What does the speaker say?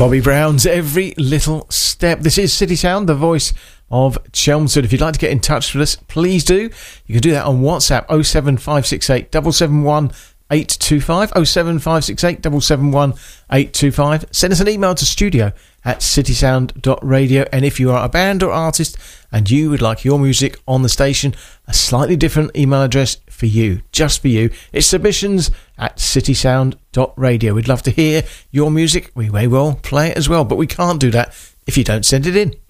Bobby Brown's Every Little Step. This is City Sound, the voice of Chelmsford. If you'd like to get in touch with us, please do. You can do that on WhatsApp 07568 771 825, 07568 771 825. Send us an email to studio@citysound.radio. And if you are a band or artist and you would like your music on the station, a slightly different email address for you, just for you. It's submissions@citysound.radio. We'd love to hear your music. We may well play it as well, but we can't do that if you don't send it in.